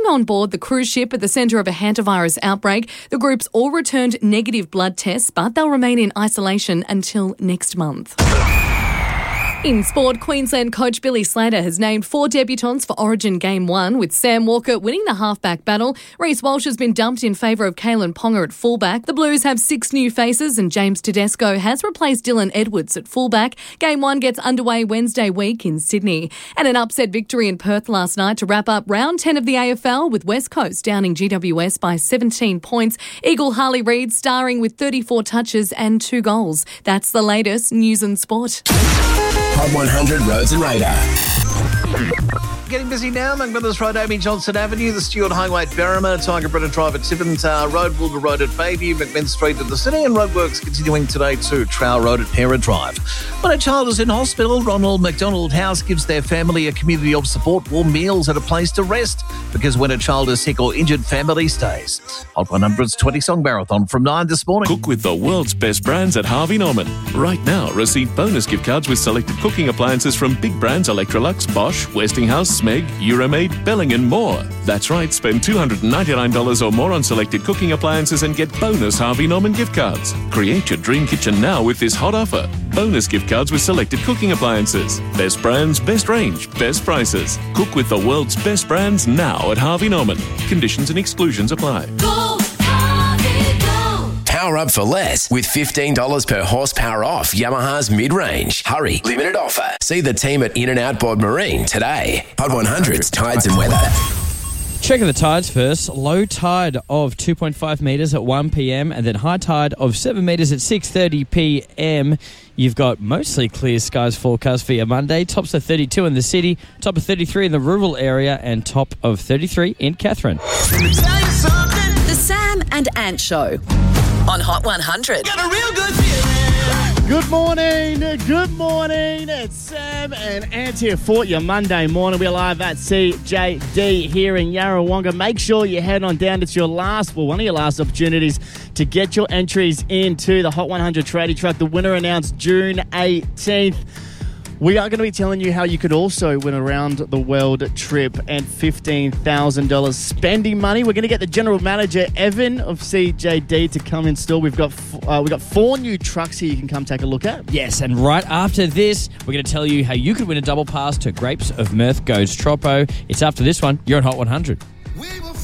on board the cruise ship at the centre of a hantavirus outbreak. The groups all returned negative blood tests, but they'll remain in isolation until next month. In sport, Queensland coach Billy Slater has named 4 debutants for Origin Game 1, with Sam Walker winning the halfback battle. Reece Walsh has been dumped in favour of Kalen Ponga at fullback. The Blues have 6 new faces and James Tedesco has replaced Dylan Edwards at fullback. Game 1 gets underway Wednesday week in Sydney. And an upset victory in Perth last night to wrap up round 10 of the AFL, with West Coast downing GWS by 17 points. Eagle Harley Reid starring with 34 touches and 2 goals. That's the latest news and sport. Hot 100 Roads and Radar. Getting busy now. Macmillan's Road, Amy Johnson Avenue, the Stuart Highway, Berrima, Tiger Brenner Drive at Tibbins Road, Wilbur Road at Bayview, McMinn Street at the City, and roadworks continuing today too. Trowell Road at Hera Drive. When a child is in hospital, Ronald McDonald House gives their family a community of support, warm meals and a place to rest, because when a child is sick or injured, family stays. Hot 100's 20-song marathon from 9 this morning. Cook with the world's best brands at Harvey Norman. Right now, receive bonus gift cards with selected cooking appliances from big brands Electrolux, Bosch, Westinghouse, Smeg, Euromaid, Belling and more. That's right, spend $299 or more on selected cooking appliances and get bonus Harvey Norman gift cards. Create your dream kitchen now with this hot offer. Bonus gift cards with selected cooking appliances. Best brands, best range, best prices. Cook with the world's best brands now at Harvey Norman. Conditions and exclusions apply. Go, Harvey, go. Power up for less with $15 per horsepower off Yamaha's mid-range. Hurry, limited offer. See the team at In-N-Out Bod Marine today. Hot 100's Tides and Weather. Checking the tides first. Low tide of 2.5 metres at 1 p.m. and then high tide of 7 metres at 6:30 p.m. You've got mostly clear skies forecast for your Monday. Tops of 32 in the city, top of 33 in the rural area, and top of 33 in Katherine. The Sam and Ant Show on Hot 100. Got a real good feeling. Good morning. It's Sam and Ant here for your Monday morning. We're live at CJD here in Yarrawonga. Make sure you head on down. It's one of your last opportunities to get your entries into the Hot 100 Tradie Truck. The winner announced June 18th. We are going to be telling you how you could also win a round the world trip and $15,000 spending money. We're going to get the general manager, Evan of CJD, to come install. We've got 4 new trucks here you can come take a look at. Yes, and right after this, we're going to tell you how you could win a double pass to Grapes of Mirth Goes Troppo. It's after this one. You're on Hot 100. We will